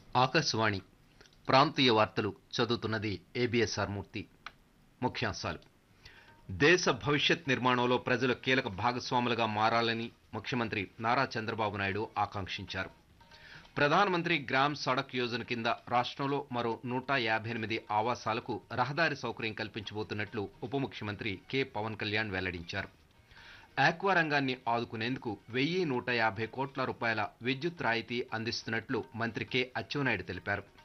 ఆకాశవాణి ప్రాంతీయ వార్తలు చదువుతున్నది ఏబిఎస్ఆర్ మూర్తి. ముఖ్యాంశాలు: దేశ భవిష్యత్ నిర్మాణంలో ప్రజలు కీలక భాగస్వాములుగా మారాలని ముఖ్యమంత్రి నారా చంద్రబాబు నాయుడు ఆకాంక్షించారు. ప్రధానమంత్రి గ్రామ్ సడక్ యోజన కింద రాష్ట్రంలో మరో 158 ఆవాసాలకు రహదారి సౌకర్యం కల్పించబోతున్నట్లు ఉప ముఖ్యమంత్రి కె పవన్ కళ్యాణ్ వెల్లడించారు. ఆక్వా రంగాన్ని ఆదుకునేందుకు 1150 కోట్ల రూపాయల విద్యుత్ రాయితీ అందిస్తున్నట్లు మంత్రి కె అచ్చెన్నాయుడు తెలిపారు.